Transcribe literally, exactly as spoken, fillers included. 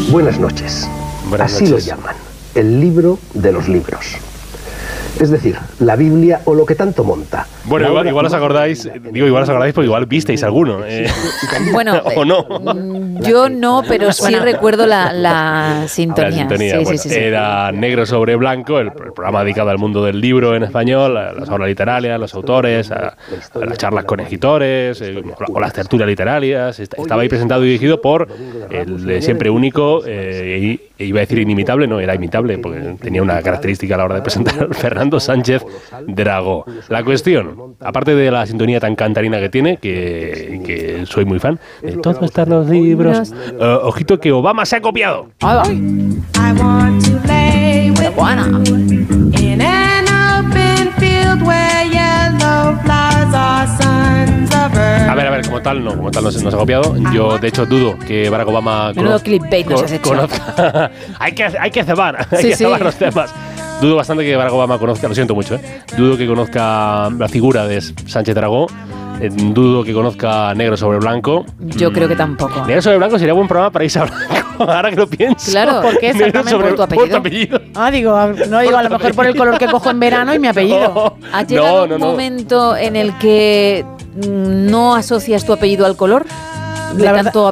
Buenas noches. Buenas Así noches. lo llaman, el libro de los libros. Es decir, la Biblia o lo que tanto monta. Bueno, igual, igual os acordáis, digo igual os acordáis porque igual visteis alguno. Eh, Bueno, o no. eh, yo no, pero sí recuerdo la, la sintonía. La sintonía, Sí, bueno, sí, sí, sí. era Negro sobre Blanco, el, el programa dedicado al mundo del libro en español, a las obras literarias, a los autores, a, a las charlas con escritores, eh, o las tertulias literarias. Est- Estaba ahí presentado y dirigido por el eh, siempre único, eh, e iba a decir inimitable, no, era imitable, porque tenía una característica a la hora de presentar, Fernando Sánchez Dragó. La cuestión, aparte de la sintonía tan cantarina que tiene, que, que soy muy fan, de todo están los libros, eh, ojito que Obama se ha copiado. Ay, I want to lay with buena. you in an open field where yellow flowers are sons of earth. A ver, a ver, como tal, no, como tal no se, no se ha copiado. Yo, de hecho, dudo que Barack Obama Menudo clickbait nos has hecho. conozca. hay que hay que cebar, hay Sí, que sí. cebar los temas. Dudo bastante que Barack Obama conozca, lo siento mucho, ¿eh? Dudo que conozca la figura de Sánchez Dragó. Eh, dudo que conozca Negro sobre Blanco. Yo creo que tampoco. Negro sobre Blanco sería buen programa para irse a Blanco, ahora que lo pienso. Claro, ¿por qué Negro exactamente? sobre- Por tu apellido. Por tu apellido. Ah, digo, a- no digo a lo mejor por el color que cojo en verano y mi apellido. No, ¿Ha llegado no, no, un no. momento en el que mm, no asocias tu apellido al color? De La verdad- tanto